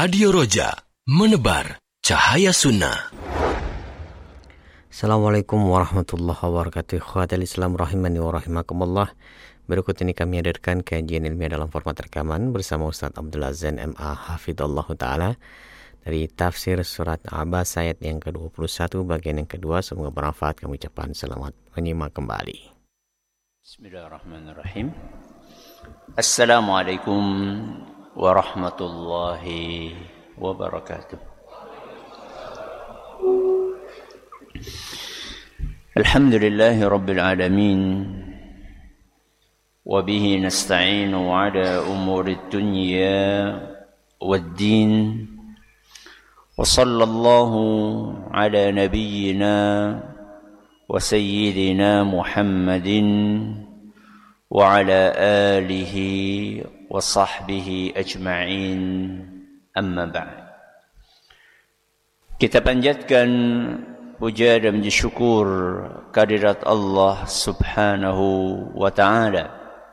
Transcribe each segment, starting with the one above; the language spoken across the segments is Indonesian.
Radio Roja, menebar cahaya sunnah. Assalamualaikum warahmatullahi wabarakatuh. Ikhwatal Islam rahimani wa rahimakumullah. Berikut ini kami hadirkan kajian ilmiah dalam format rekaman bersama Ustaz Abdullah Zain MA Hafidhullah Ta'ala dari tafsir surat Abasa ayat yang ke-21 bagian yang kedua. Semoga bermanfaat. Kami ucapkan selamat menyimak kembali. Bismillahirrahmanirrahim. Assalamualaikum warahmatullahi wabarakatuh. Alhamdulillahi rabbil alamin. Wabihi nasta'inu ala umuri dunya waddin. Wa sallallahu ala nabiyyina wa sayyidina Muhammadin wa ala alihi wa sahbihi ajma'in, amma ba'd. Kita panjatkan puja dan puji syukur kehadirat Allah Subhanahu wa ta'ala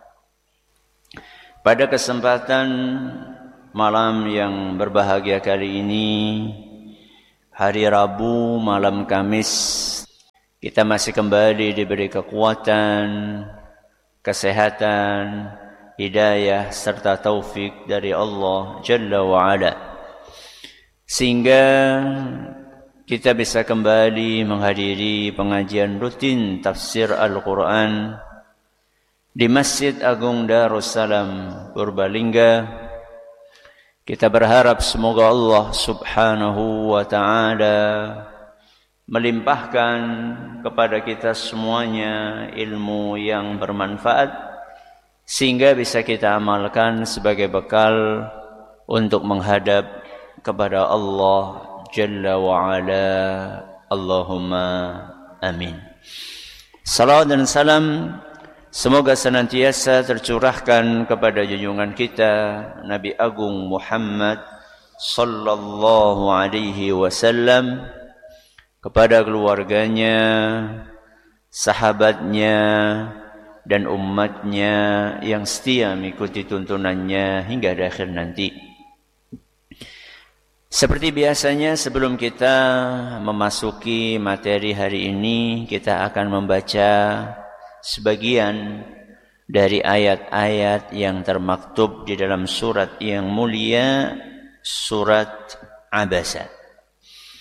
pada kesempatan malam yang berbahagia kali ini, hari Rabu malam Kamis, kita masih kembali diberi kekuatan, kesehatan, hidayah serta taufik dari Allah Jalla wa'ala, sehingga kita bisa kembali menghadiri pengajian rutin tafsir Al-Quran di Masjid Agung Darussalam Purbalingga. Kita berharap semoga Allah Subhanahu wa ta'ala melimpahkan kepada kita semuanya ilmu yang bermanfaat, sehingga bisa kita amalkan sebagai bekal untuk menghadap kepada Allah Jalla wa'ala. Allahumma amin. Salawat dan salam semoga senantiasa tercurahkan kepada junjungan kita Nabi Agung Muhammad sallallahu alaihi wasallam, kepada keluarganya, sahabatnya, dan umatnya yang setia mengikuti tuntunannya hingga akhir nanti. Seperti biasanya, sebelum kita memasuki materi hari ini, kita akan membaca sebagian dari ayat-ayat yang termaktub di dalam surat yang mulia, surat Abasa.